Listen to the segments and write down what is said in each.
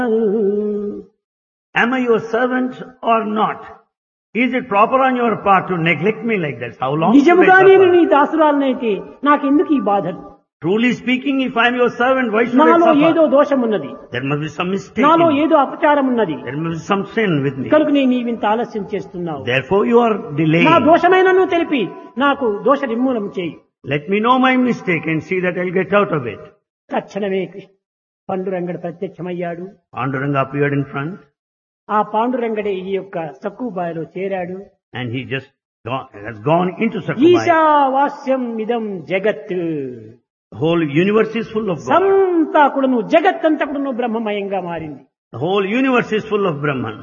Am I your servant or not? Is it proper on your part to neglect me like that? How long should I నిజముగా నేను suffer? నీ దాసురాలనైతే నాకెందుకు ఈ బాధలు? Truly speaking, if I am your servant, why should I నాలో ఏదో suffer? దోషం ఉన్నది, There must be some mistake నాలో in me. ఏదో అపచారం ఉన్నది, There must be some sin with me. కనుక నీవింత ఆలస్యం చేస్తున్నావు. Therefore you are నా delaying. దోషమైనను తెలిపి నాకు దోష నిర్మూలన చేయి. Let me know my mistake and see that I'll get out of it. తక్షణమే పాండురంగడు ప్రత్యక్షమయ్యాడు. Panduranga appeared in front ఆ పాండురంగడే ఈ యొక్క సక్కుబాయిలో చేరాడు. and he just has gone into Sakubai. ఈశావాస్యం ఇదం జగత్, The whole universe is full of God. సంతా కూడాను జగత్తంతా కూడాను బ్రహ్మమయంగా మారింది. The whole universe is full of Brahman.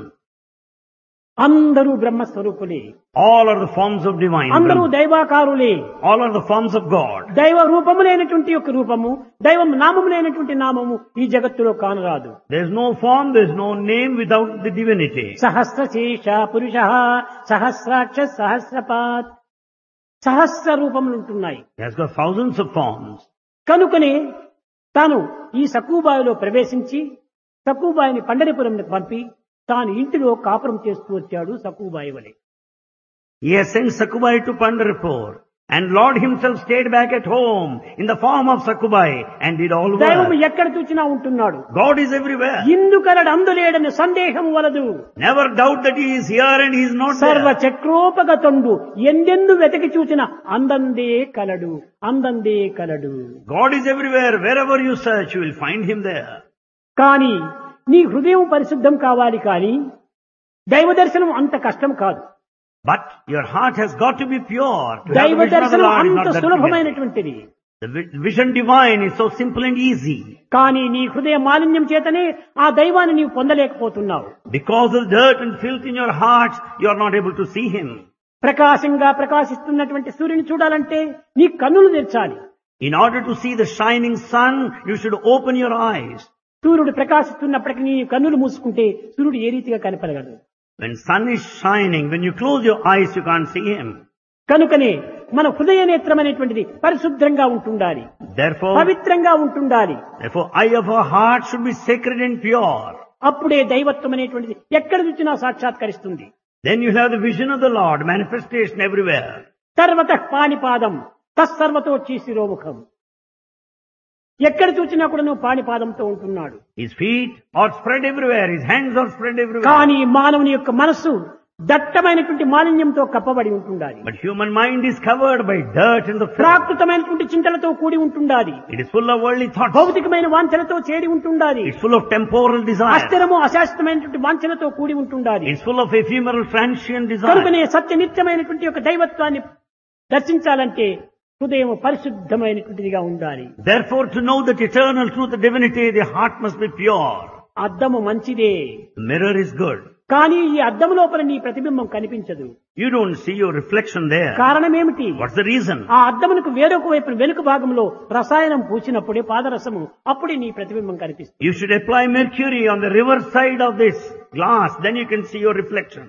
అందరూ బ్రహ్మస్వరూపులే, All are the forms of divine అందరూ Brahman. దైవాకారులే. All are the forms of God. దైవ రూపములైనటువంటి యొక్క రూపము, దైవం నామములైనటువంటి నామము ఈ జగత్తులో కానరాదు. There is no form, there is no name without the divinity. సహస్రశేష పురుష, సహస్రాక్ష, సహస్రపాత్, సహస్ర రూపములు ఉంటున్నాయి. He has got thousands of forms. కనుకనే తాను ఈ సక్కుబాయిలో ప్రవేశించి సక్కుబాయిని పండరిపురంకి పంపి తాను ఇంటిలో కాపురం చేస్తూ వచ్చాడు సక్కుబాయి వలె. He has sent Sakubai to Pandharpur, and Lord himself stayed back at home in the form of Sakubai and did all దైవం work. ఎక్కడ చూచినా ఉంటున్నాడు. God is everywhere. ఇందుకలడు అందులేడని సందేహం వలదు. Never doubt that he is here and he is not సర్వ there. చక్రోపగతండు ఎందెందు వెతకి చూచిన అందందే కలడు, అందందే కలడు. God is everywhere. Wherever you search, you will find him there. కానీ నీ హృదయం పరిశుద్ధం కావాలి, కానీ దైవ దర్శనం అంత కష్టం కాదు. But your heart has got to be pure. To have దైవ the vision of the దర్శనం Lord is అంత not that difficult. సులభమైనటువంటిది. The vision divine is so simple and easy. కానీ నీ హృదయ మాలిన్యం చేతనే ఆ దైవాన్ని నీవు పొందలేకపోతున్నావు. Because of dirt and filth in your heart, you are not able to see him. ప్రకాశంగా ప్రకాశిస్తున్నటువంటి సూర్యుని చూడాలంటే నీ కన్నులు తెరచాలి. In order to see the shining sun, you should open your eyes. సూర్యుడు ప్రకాశిస్తున్నప్పటికీ నీ కన్నులు మూసుకుంటే సూర్యుడు ఏ రీతిగా కనపడగలడు? When sun is shining, when you close your eyes, you can't see him. కనుకనే మన హృదయ నేత్రం అనేటువంటిది పరిశుద్ధంగా ఉంటుండాలి, Therefore, పవిత్రంగా ఉంటుండాలి. eye of our heart should be sacred and pure. అప్పుడే దైవత్వం అనేటువంటిది ఎక్కడ చూసినా సాక్షాత్కరిస్తుంది. Then you have the vision of the Lord, manifestation everywhere. సర్వత పాణిపాదం తత్సర్వతో శిరోముఖం. ఎక్కడ చూసినా కూడా నువ్వు పాణిపాదంతో ఉంటున్నాడు. His feet are spread everywhere, his hands are spread everywhere. కానీ మానవుని యొక్క మనస్సు దట్టమైనటువంటి మాలిన్యంతో కప్పబడి ఉంటుండాలి. But human mind is covered by dirt and the filth. ప్రాకృతమైనటువంటి చింతలతో కూడి ఉంటుండాలి. It is full of worldly thoughts. భౌతికమైన వాంఛలతో చేరి ఉంటుండాలి. It's full of temporal desire. అస్థిరము అశాశ్వతమైనటువంటి వాంఛలతో కూడి ఉంటుండాలి. It's full of ephemeral transient desire. కనుకనే సత్య నిత్యమైనటువంటి యొక్క దైవత్వాన్ని దర్శించాలంటే హృదయం పరిశుద్ధమైనటువంటిదిగా ఉండాలి. Therefore, to know that eternal truth, the divinity, the heart must be pure. అద్దము మంచిదే, The mirror is good. కానీ ఈ అద్దము లోపల నీ ప్రతిబింబం కనిపించదు. You don't see your reflection there. కారణం ఏమిటి? What's the reason? ఆ అద్దమునకు వేరొక వైపు వెనుక భాగంలో రసాయనం పూసినప్పుడే పాదరసము అప్పుడే నీ ప్రతిబింబం కనిపిస్తుంది. You should apply mercury on the reverse side of this glass, then you can see your reflection.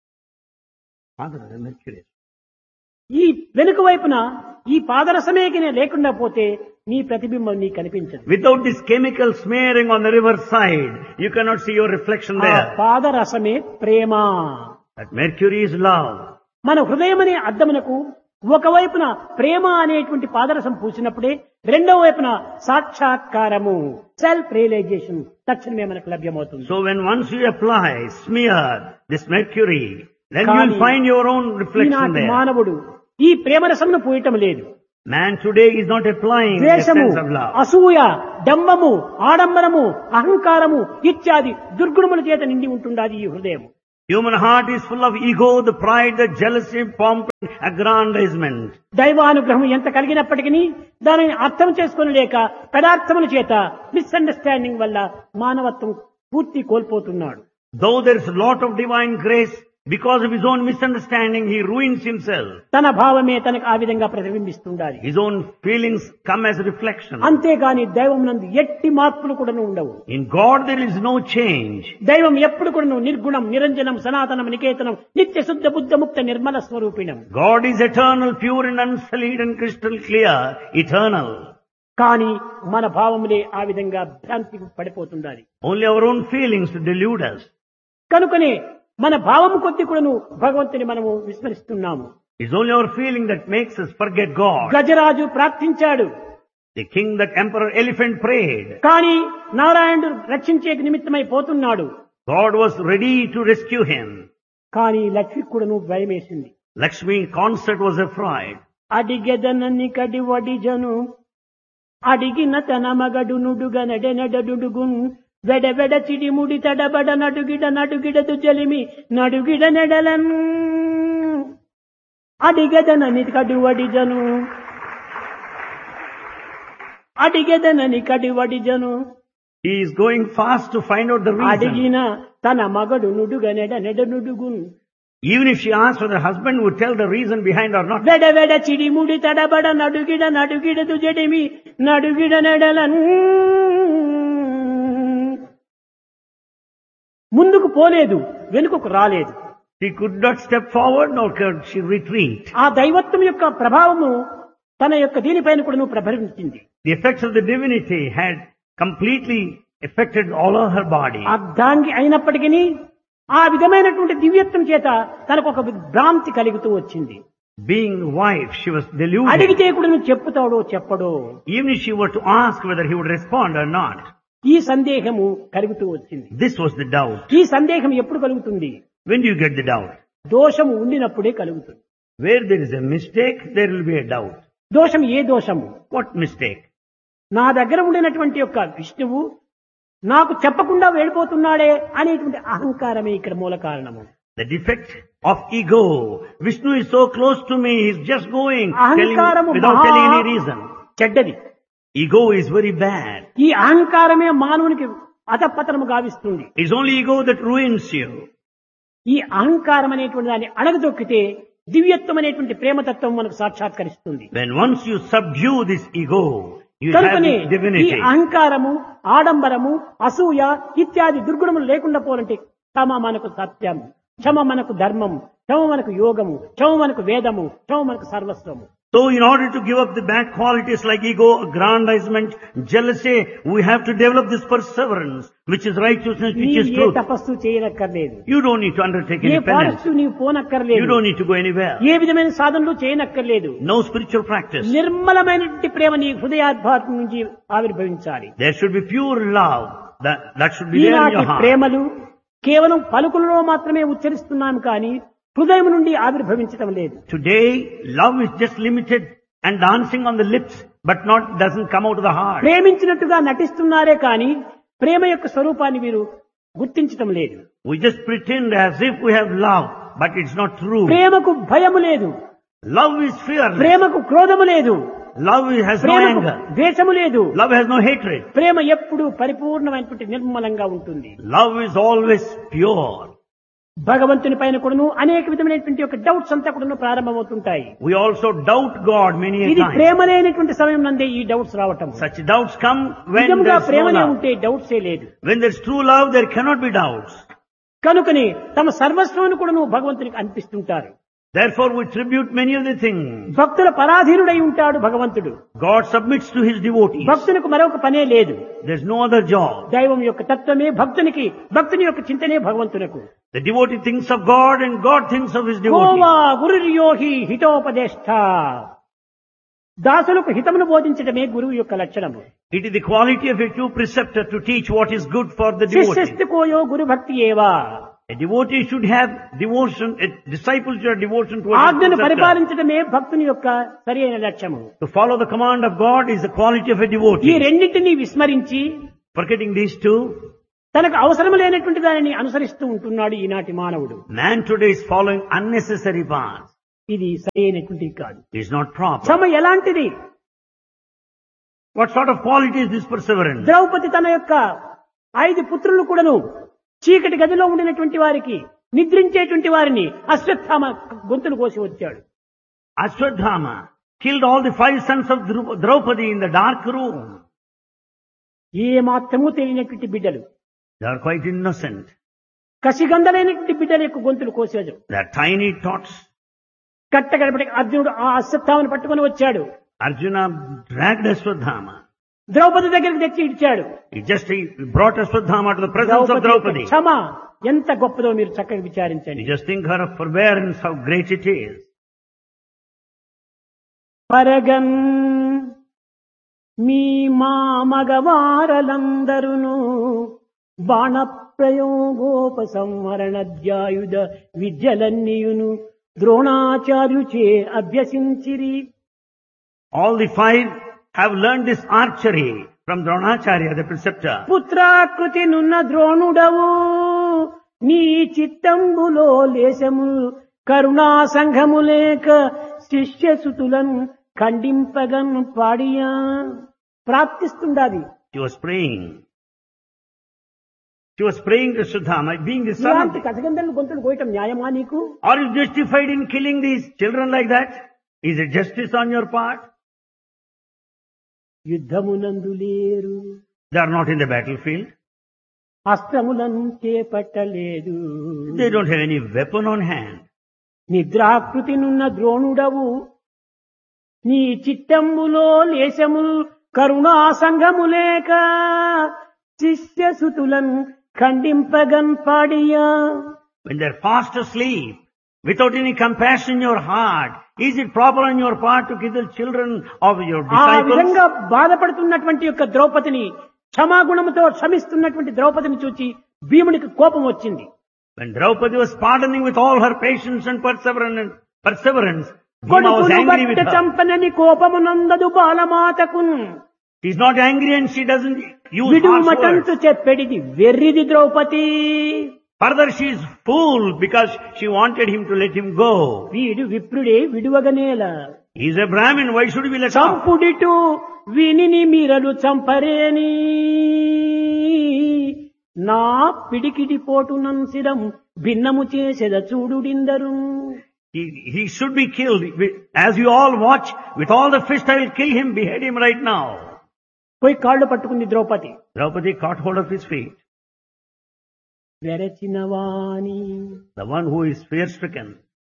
Mercury. ఈ వెనుక వైపున ఈ పాదరసమేకినే లేకుండా పోతే నీ ప్రతిబింబం నీ కనిపించదు. Without this chemical smearing on the reverse side, you cannot see your reflection ఆ there. పాదరసమే Prema. That mercury is love. మన హృదయం అనే అద్దమునకు ఒకవైపున ప్రేమ అనేటువంటి పాదరసం పూసినప్పుడే రెండవ వైపున సాక్షాత్కారము సెల్ఫ్ రియలైజేషన్ తక్షణమే మనకు లభ్యమవుతుంది. So when once you apply, smear this mercury, then you will కానీ find your own reflection ఈనాటి there. మానవుడు ఈ ప్రేమరసమును పూయటం లేదు. Man today is not applying the ద్వేషము, essence of love. అసూయ, డంబము, ఆడంబరము, అహంకారము ఇత్యాది దుర్గుణముల చేత నిండి ఉంటుండాలి ఈ హృదయం. Human heart is full of ego, the pride, the jealousy, pomp, and aggrandizement. దైవానుగ్రహం ఎంత కలిగినప్పటికీ దానిని అర్థం చేసుకుని లేక పదార్థముల చేత మిస్అండర్స్టాండింగ్ వల్ల మానవత్వం పూర్తి కోల్పోతున్నాడు. Though there is a lot of divine grace, because of his own misunderstanding, he ruins himself. తన భావమే తనకు ఆ విధంగా ప్రతిబింబిస్తుండాలి. His own feelings come as a reflection. అంతేగాని దైవం నందు ఎట్టి మార్పులు కూడా ఉండవు. In God there is no change. దైవం ఎప్పుడు కూడా నిర్గుణం, నిరంజనం, సనాతనం, నికేతనం, నిత్య శుద్ధ బుద్ధ ముక్త Nirmala స్వరూపిణం. God is eternal, pure and unsullied and crystal clear, eternal. కానీ మన భావములే ఆ విధంగా భ్రాంతికి పడిపోతుండాలి. Only our own feelings delude us. కనుకనే మన భావము కొద్ది కూడాను భగవంతుని మనము విస్మరిస్తున్నాము. It's only our feeling that makes us forget God. Gajaraju ప్రార్థించాడు, The king, that emperor elephant prayed. కానీ నారాయణుడు రక్షించే నిమిత్తమై పోతున్నాడు. God was ready to rescue him. కానీ లక్ష్మి కూడాను భయమేసింది. Lakshmi consort was afraid. అడిగెదనని కడి వడిజను అడిగిన తన మగడు నుడుగ నడెనడుగున్ వెడవెడ చిడిముడి తడబడ నడుగిడదు జలిమి నడుగిడ నెడలన్ అడిగెదనని కడి వడిజను అడిగెదనని కడి వడిజను He is going fast to find out the reason. అడిగిన తన మగడు నుడుగ నెడనుడుగున్ Even if she asked whether the husband would tell the reason behind or not. వెడవెడ చిడిముడి తడబడ నడుగిడదు జడిమి నడుగిడ నెడలన్ ముందుకు పోలేదు, వెనుకకు రాలేదు. She could not step forward, nor could she retreat. ఆ దైవత్వం యొక్క ప్రభావము తన యొక్క దీనిపైన కూడా ప్రభవించింది. The effects of the divinity had completely affected all of her body. అర్ధాంగి అయినప్పటికీ ఆ విధమైనటువంటి దివ్యత్వం చేత తనకు ఒక భ్రాంతి కలుగుతూ వచ్చింది. Being wife, she was deluded. అడిగితే కూడా నువ్వు చెప్పుతాడో చెప్పడో, Even if she were to ask whether he would respond or not, ఈ సందేహము కలుగుతూ వచ్చింది. this was the doubt. ఈ సందేహం ఎప్పుడు కలుగుతుంది? When do you get the doubt? దోషము ఉండినప్పుడే కలుగుతుంది. Where there is a mistake, there will be a doubt. దోషం ఏ దోషము? What mistake? నా దగ్గర ఉండినటువంటి యొక్క విష్ణువు నాకు చెప్పకుండా వెళ్ళిపోతున్నాడే అనేటువంటి అహంకారమే ఇక్కడ మూల కారణము. The defect of ego. Vishnu is so close to me, he's just going, అహంకారము without telling any reason. చెడ్డది. Ego is very bad. ఈ అహంకారమే మానవునికి అధపతనము గావిస్తుంది. It's only ego that ruins you. ఈ అహంకారం అనేటువంటి దాన్ని అణగదొక్కితే దివ్యత్వం అనేటువంటి ప్రేమతత్వం మనకు సాక్షాత్కరిస్తుంది. When once you subdue this ego, you have కనుకనే this ఈ divinity. అహంకారము, ఆడంబరము, అసూయ ఇత్యాది దుర్గుణములు లేకుండా పోవాలంటే క్షమ మనకు సత్యం, క్షమ మనకు ధర్మం, క్షమ మనకు యోగము, క్షమ మనకు వేదము, క్షమ మనకు సర్వస్వము. So in order to give up the bad qualities like ego, aggrandizement, jealousy, we have to develop this perseverance, which is righteousness, which is నీవు ఏ truth. తపస్సు చేయనక్కర్లేదు, You don't need to undertake A any penance. Forest నీవు You పోనక్కర్లేదు, don't need to go anywhere. ఏ విధమైన సాధనలు చేయనక్కర్లేదు. No spiritual practice. నిర్మలమైనటువంటి ప్రేమ నీ హృదయాద్భాతం నుంచి ఆవిర్భవించాలి. There should be pure love. That should be there in ఈనాటి your heart. ప్రేమలు కేవలం పలుకులలో మాత్రమే ఉచ్చరిస్తున్నాం కానీ హృదయం నుండి ఆవిర్భవించటం లేదు. Today, love is just limited and dancing on the lips, but doesn't come out of the heart. ప్రేమించినట్టుగా నటిస్తున్నారే కానీ ప్రేమ యొక్క స్వరూపాన్ని వీరు గుర్తించటం లేదు. We just pretend as if we have love, but it's not true. ప్రేమకు భయము లేదు, Love is fearless. ప్రేమకు క్రోధము లేదు, Love has no ప్రేమకు anger. ద్వేషము లేదు. Love has no hatred. ప్రేమ ఎప్పుడు పరిపూర్ణమైనటువంటి నిర్మలంగా ఉంటుంది. Love is always pure. భగవంతుని పైన కూడాను అనేక విధమైనటువంటి యొక్క డౌట్స్ అంతా కూడాను ప్రారంభమవుతుంటాయి. We also doubt God many a ఇది time. ప్రేమ లేనటువంటి సమయం నందే ఈ డౌట్స్ రావటం. Such doubts come when నిజంగా there's no ప్రేమనే love. ఉంటే డౌట్సే లేదు. When there's true love, there cannot be doubts. కనుకని తమ సర్వస్వాన్ని కూడాను భగవంతునికి అనిపిస్తుంటారు. Therefore, we tribute many of the things. భక్తుల పరాధీనుడై ఉంటాడు భగవంతుడు. God submits to his devotees. భక్తునికి మరొక పనే లేదు. There's no other job. దైవం యొక్క తత్వమే భక్తునికి, భక్తుని యొక్క చింతనే భగవంతునకు. The devotee thinks of God and God thinks of his devotee. Goa గురుర్యోహి హితోపదేష్ట. దాసులకు హితమును బోధించడమే గురువు యొక్క లక్షణము. It is the quality of a true preceptor to teach what is good for the devotee. శిష్యస్తికోయో గురు భక్తి ఏవా. A devotee should have devotion, a disciple should have devotion towards his ఆజ్ఞను preceptor. పరిపాలించడమే భక్తుని యొక్క సరి అయిన లక్ష్యము. To follow the command of God is the quality of a ఈ devotee. రెండింటినీ విస్మరించి Forgetting these two, తనకు అవసరం లేనటువంటి దానిని అనుసరిస్తూ ఉంటున్నాడు ఈనాటి మానవుడు. man today is following unnecessary paths. ఇది సరి అయినటువంటిది కాదు. It is not proper. క్షమ ఎలాంటిది? What sort of quality is this perseverance? Draupadi తన యొక్క 5 పుత్రులు కూడాను చీకటి గదిలో ఉండినటువంటి వారికి, నిద్రించేటువంటి వారిని అశ్వత్థామ గొంతులు కోసి వచ్చాడు. Ashwadhama killed all the 5 sons of Draupadi in the dark room. ఏ మాత్రమూ తెలియనటువంటి బిడ్డలు, They are quite innocent. కసిగంధలైనటువంటి బిడ్డల యొక్క గొంతులు కోసాడు. They are tiny tots. కట్టగడపటి అర్జునుడు ఆ అశ్వత్థామను పట్టుకొని వచ్చాడు. Arjuna dragged Ashwadhama. ద్రౌపది దగ్గరికి తెచ్చి ఇచ్చాడు. He brought Ashwadhama to the presence of Draupadi. క్షమ ఎంత గొప్పదో మీరు చక్కగా విచారించండి. You just think her of forbearance, how great it is. పరగన్ మీ మా మగవారలందరును బాణ ప్రయోగోపసంహరణధ్యాయుధ విద్యలన్నీయును ద్రోణాచార్యుచే అభ్యసించిరి. All the five have learned this archery from Dronacharya, the preceptor. పుత్రాకృతి నున్న ద్రోణుడవు నీ చిత్తంబులో లేశము కరుణా సంఘము లేక శిష్యసుతులను ఖండింపగన్ పాడియా. ప్రార్థిస్తుండాలి. She was praying. She was praying to Sudhama, being the son of... ఇలాంటి కథగంధలను గొంతులు కోయటం న్యాయమా నీకు? Are you justified in killing these children like that? Is it justice on your part? యుద్ధమునందు లేరు, They are not in the battlefield. అస్త్రములను చేపట్టలేదు, They don't have any weapon on hand. నిద్రాకృతి నున్న ద్రోణుడవు నీ చిత్తంబులో లేశము కరుణా సంఘము లేక శిష్యసుతులను ఖండింపగన్ పాడియా. When they are fast asleep, without any compassion in your heart, is it proper on your part to kill the children of your ఆ disciples? విధంగా బాధపడుతున్నటువంటి యొక్క ద్రౌపదిని, క్షమాగుణముతో క్షమిస్తున్నటువంటి ద్రౌపదిని చూచి భీమునికి కోపం వచ్చింది. When Draupadi was pardoning with all her patience and perseverance, Bhima was కొడుకును angry with బట్ట her. చంపనని కోపమునందదు బాలమాతకున్ She is not angry and she doesn't use విడు harsh మటంతు words. చెప్పెడిది వెర్రిది Draupadi. Further, she is fool because she wanted him to let him go. వీడు విప్రుడే విడువగనేల He is a Brahmin, why should we let him? చంపుడిటు వినిని మీరలు చంపరేని నా పిడికిడి పోటునం serum భిన్నము చేసెద చూడుడిందరు. He should be killed. As you all watch, with all the fist I will kill him, behead him right now. పోయి కాళ్ళు పట్టుకుంది Draupadi. Draupadi caught hold of his feet. వెరచినవాణి The one who is fear-stricken.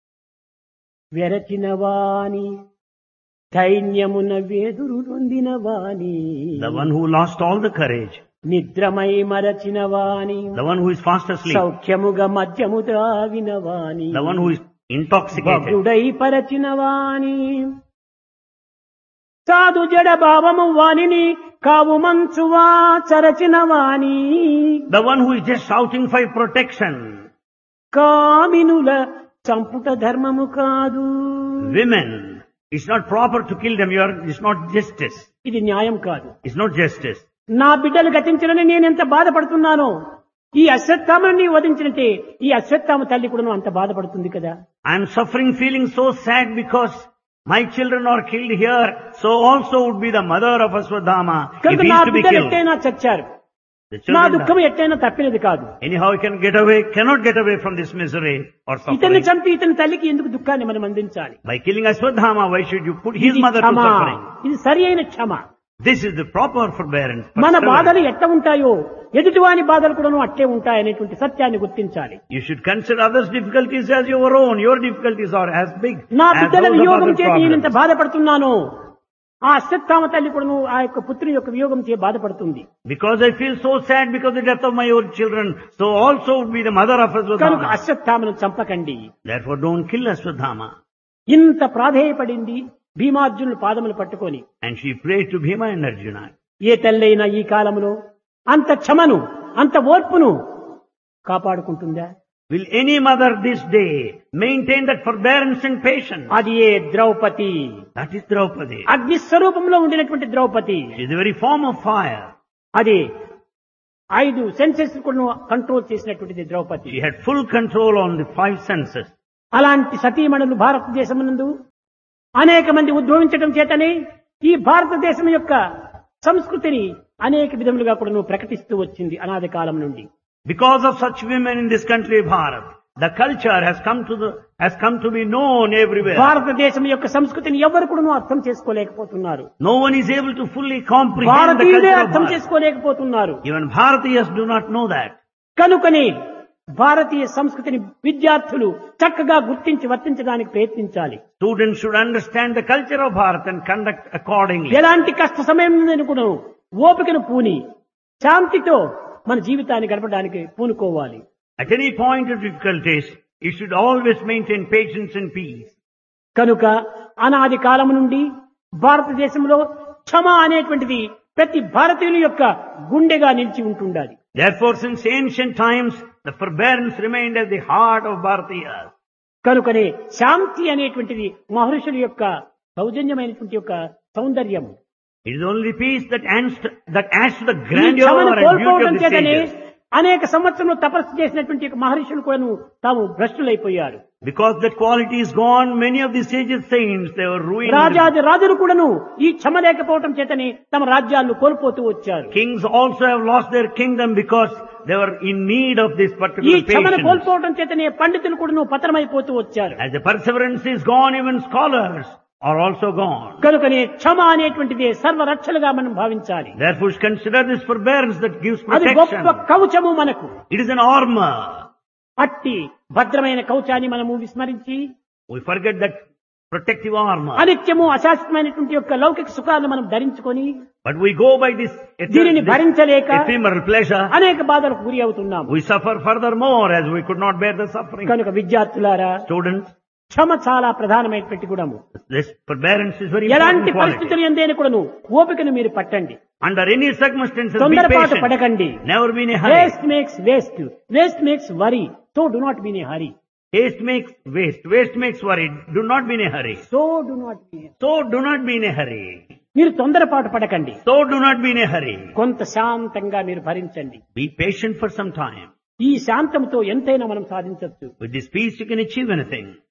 వెరచినవాణి ధైన్యమున వేదురు నొందినవాణి The one who lost all the courage. నిద్రమై మరచినవాణి The one who is fast asleep. సౌఖ్యముగా మద్యము ద్రావినవాణి The one who is intoxicated. భక్తుడై పరచినవాణి సాధు జడ భావము వాణిని కావు మంచువా చరచినవాణి The one who is just shouting for protection. కామినుల చంపుట ధర్మము కాదు. Women, it's not proper to kill them. It's not justice. ఇది న్యాయం కాదు. It's not justice. నా బిడ్డలు గతించడని నేను ఎంత బాధపడుతున్నానో, ఈ అశ్వత్థామని వధించినట్టే ఈ అశ్వత్థామ తల్లి కూడా అంత బాధపడుతుంది కదా. I am suffering, feeling so sad because my children are killed here. So also would be the mother of Ashwadhama if కనుక he నా is to be బిడ్డలు killed. ఎట్టైనా చచ్చారు, The నా children దుఃఖం ఎట్టైనా తప్పినది కాదు. anyhow he cannot get away from this misery or ఇతన్ని suffering. చంపి ఇతని తల్లికి ఎందుకు దుఃఖాన్ని మనం అందించాలి? By killing Ashwadhama, why should you put his ఇది mother to క్షమ. suffering? ఇది సరి అయిన క్షమ. This is the proper forbearance. మన perseverance. బాధలు ఎట్ట ఉంటాయో ఎదుటివాని బాధలు కూడా అట్టే ఉంటాయనేటువంటి సత్యాన్ని గుర్తించాలి. You should consider others' difficulties as your own. Your difficulties are as big నా as బిడ్డల those of వియోగం other చేసి నేను ఇంత problems. బాధపడుతున్నాను, ఆ అశ్వత్థామ తల్లి కూడా ఆ యొక్క పుత్రుని యొక్క వియోగం చే బాధపడుతుంది. Because I feel so sad because of the death of my own children, so also would be the mother of కనుక Ashwadhama. అశ్వత్థామను చంపకండి. Therefore don't kill Ashwadhama. ఇంత ప్రాధేయపడింది భీమార్జునులు పాదములు పట్టుకొని. And she prayed to Bhima and Arjuna. ఏ తల్లైనా ఈ కాలంలో అంత క్షమను అంత ఓర్పును కాపాడుకుంటుందా? Will any mother this day maintain that forbearance and patience? అది ఏ ద్రౌపది, That is Draupadi. అగ్ని స్వరూపంలో ఉండినటువంటి Draupadi. She is the very form of fire. అది 5 సెన్సెస్ కూడా కంట్రోల్ చేసినటువంటిది Draupadi. She had full control on the 5 senses. అలాంటి సతీమణులు భారతదేశమునందు అనేక మంది ఉద్భవించడం చేతనే ఈ భారతదేశం యొక్క సంస్కృతిని అనేక విధములుగా కూడా ప్రకటిస్తూ వచ్చింది అనాది కాలం నుండి. Because of such women in this country, Bharat, the culture has come to be known everywhere. భారతదేశం యొక్క సంస్కృతిని ఎవరు కూడా అర్థం చేసుకోలేకపోతున్నారు. No one is able to fully comprehend the భారతీయులే culture of అర్థం Bharat. చేసుకోలేకపోతున్నారు. Even Bharatiyas do not know that. కనుకనే భారతీయ సంస్కృతిని విద్యార్థులు చక్కగా గుర్తించి వర్తించడానికి ప్రయత్నించాలి. Students should understand the culture of Bharat and conduct accordingly. ఎలాంటి కష్ట సమయం కూడా ఓపికను పూని శాంతితో మన జీవితాన్ని గడపడానికి పూనుకోవాలి. At any point of difficulties, you should always maintain patience and peace. కనుక అనాది కాలం నుండి భారతదేశంలో క్షమ అనేటువంటిది ప్రతి భారతీయుని యొక్క గుండెగా నిలిచి ఉంటుండాలి. Therefore, since ancient times, the forbearance remained at the heart of Bharatiyas. కనుకనే శాంతి అనేటువంటిది మహర్షుల యొక్క సౌజన్యమైనటువంటి యొక్క సౌందర్యం. It is only peace that adds to the ఈ grandeur క్షమను and beauty కోల్పోవడం of the చేతనే sages. అనేక సంవత్సరంలో తపస్సు చేసినటువంటి యొక్క మహర్షులు కూడా తాము భ్రష్టులైపోయారు. Because that quality is gone, many of the sages saints, they were ruined. రాజాది రాజులు కూడాను ఈ క్షమ లేకపోవడం చేతనే తమ రాజ్యాలను కోల్పోతూ వచ్చారు. Kings also have lost their kingdom because they were in need of this ఈ particular క్షమను patience. కోల్పోవడం చేతనే పండితులు కూడాను పతనమైపోతూ వచ్చారు. As the perseverance is gone, even scholars are also gone. కనుకనే క్షమ అనేటువంటిది సర్వరక్షలుగా మనం భావించాలి. Therefore, consider this forbearance that gives అది protection. గొప్ప కవచము మనకు. It is an armor. అట్టి భద్రమైన కవచాన్ని మనము విస్మరించి We forget that protective armor. అనిత్యము అశాశ్వతమైనటువంటి యొక్క లౌకిక సుఖాలను మనం ధరించుకొని But we go by this దీనిని భరించలేక ephemeral pleasure. అనేక బాధలకు గురి అవుతున్నాము. We suffer furthermore as we could not bear the suffering. కనుక విద్యార్థులారా, Students, క్షమ చాలా ప్రధానమైనటువంటి గుణము. this forbearance is very ఎలాంటి important పరిస్థితులు quality. ఎందైనా కూడాను ఓపికను మీరు పట్టండి. Under any circumstances, be తొందరపాటు patient. పడకండి. Never be in a hurry. Waste makes waste, waste makes worry, so do not be in a hurry. Haste makes waste. Waste makes worry. Do not be in a hurry. So do not be. So do not be in a hurry. మీరు తొందరపాటు పడకండి. So do not be in a hurry. కొంత శాంతంగా మీరు భరించండి. Be patient for some time. ఈ శాంతంతో ఎంతైనా మనం సాధించవచ్చు. With this peace you can achieve anything.